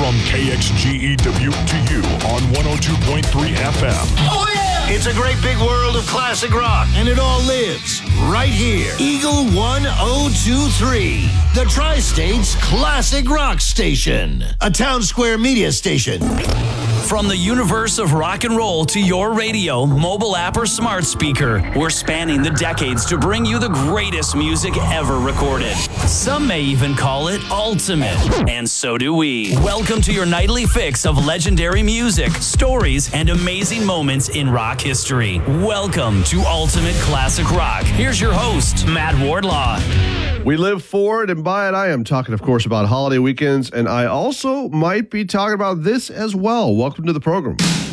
From KXGE Dubuque to you on 102.3 FM. Oh, yeah! It's a great big world of classic rock, and it all lives right here. Eagle 1023, the Tri-State's classic rock station. A Town Square media station. From the universe of rock and roll to your radio, mobile app, or smart speaker, we're spanning the decades to bring you the greatest music ever recorded. Some may even call it ultimate, and so do we. Welcome to your nightly fix of legendary music, stories, and amazing moments in rock history. Welcome to Ultimate Classic Rock. Here's your host, Matt Wardlaw. We live for it and by it. I am talking, of course, about holiday weekends, and I also might be talking about this as well. Welcome to the program.